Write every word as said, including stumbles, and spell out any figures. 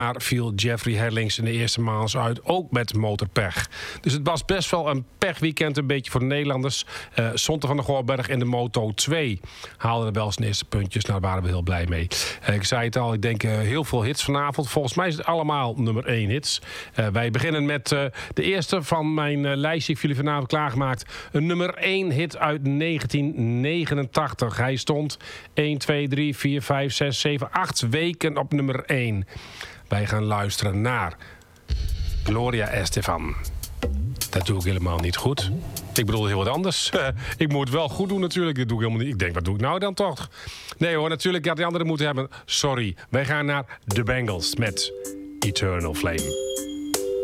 Maar viel Jeffrey Herlings in de eerste maand uit, ook met motorpech. Dus het was best wel een pechweekend, een beetje voor de Nederlanders. Uh, Sonte van der Goorberg in de Moto twee haalde er wel zijn eerste puntjes. Nou, daar waren we heel blij mee. Uh, ik zei het al, ik denk uh, heel veel hits vanavond. Volgens mij is het allemaal nummer één hits. Uh, wij beginnen met uh, de eerste van mijn uh, lijstje. Ik heb jullie vanavond klaargemaakt. Een nummer één hit uit negentien negenentachtig. Hij stond één, twee, drie, vier, vijf, zes, zeven, acht weken op nummer één. Wij gaan luisteren naar Gloria Estefan. Dat doe ik helemaal niet goed. Ik bedoel heel wat anders. Ik moet het wel goed doen natuurlijk. Dat doe ik helemaal niet. Ik denk, wat doe ik nou dan toch? Nee hoor, natuurlijk had die anderen moeten hebben. Sorry. Wij gaan naar The Bangles met Eternal Flame.